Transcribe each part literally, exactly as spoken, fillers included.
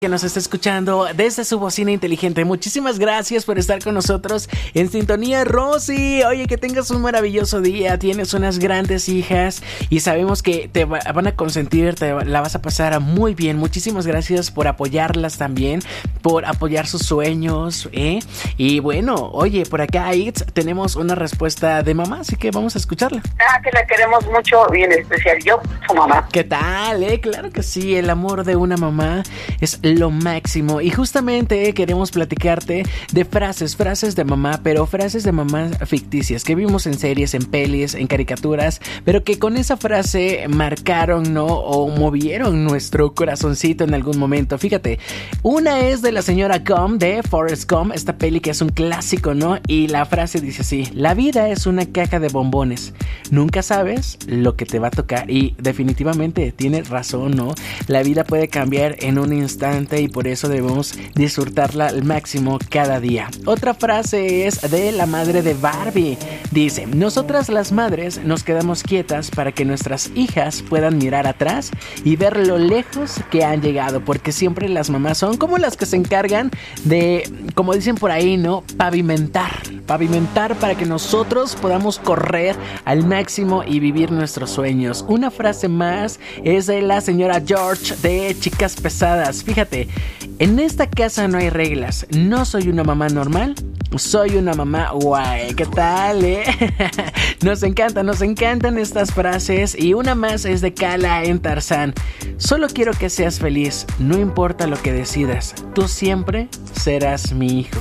que nos está escuchando desde su bocina inteligente. Muchísimas gracias por estar con nosotros en sintonía, Rosy. Oye, que tengas un maravilloso día. Tienes unas grandes hijas y sabemos que te va, van a consentir, te la vas a pasar muy bien. Muchísimas gracias por apoyarlas también, por apoyar sus sueños, ¿eh? Y bueno, oye, por acá, Itz, tenemos una respuesta de mamá, así que vamos a escucharla. Ah, que la queremos mucho y en especial yo, su mamá. ¿Qué tal, eh? Claro que sí, el amor de una mamá es lo máximo. Y justamente eh, queremos platicarte de frases, frases de mamá, pero frases de mamá ficticias que vimos en series, en pelis, en caricaturas, pero que con esa frase marcaron, ¿no? O movieron nuestro corazoncito en algún momento. Fíjate, una es de la señora Gump, de Forrest Gump, esta peli que es un clásico, ¿no? Y la frase dice así: la vida es una caja de bombones, nunca sabes lo que te va a tocar. Y definitivamente tiene razón, ¿no? La vida puede cambiar en un instante y por eso debemos disfrutarla al máximo cada día. Otra frase es de la madre de Barbie. Dice: nosotras las madres nos quedamos quietas para que nuestras hijas puedan mirar atrás y ver lo lejos que han llegado, porque siempre las mamás son como las que se encargan de, como dicen por ahí, ¿no? Pavimentar, pavimentar para que nosotros podamos correr al máximo y vivir nuestros sueños. Una frase más es de la señora George de Chicas Pesadas. Fíjate, en esta casa no hay reglas. No soy una mamá normal, soy una mamá guay. ¿Qué tal, eh? Nos encantan, nos encantan estas frases. Y una más es de Kala en Tarzán. Solo quiero que seas feliz, no importa lo que decidas. Tú siempre serás mi hijo.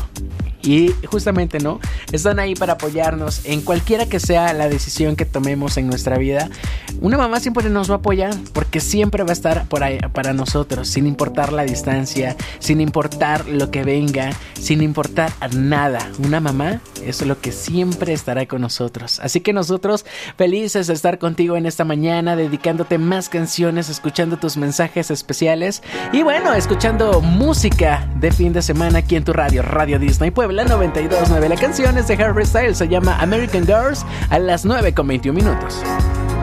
Y justamente, ¿no? Están ahí para apoyarnos en cualquiera que sea la decisión que tomemos en nuestra vida. Una mamá siempre nos va a apoyar porque siempre va a estar por ahí para nosotros, sin importar la distancia, sin importar lo que venga, sin importar nada. Una mamá es lo que siempre estará con nosotros. Así que nosotros felices de estar contigo en esta mañana, dedicándote más canciones, escuchando tus mensajes especiales y bueno, escuchando música de fin de semana aquí en tu radio, Radio Disney Puebla noventa y dos punto nueve. La canción es de Harry Styles, se llama American Girls, a las nueve con veintiún minutos.